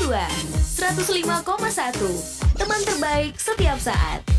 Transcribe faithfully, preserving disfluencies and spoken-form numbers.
dua, seratus lima koma satu. Teman terbaik setiap saat.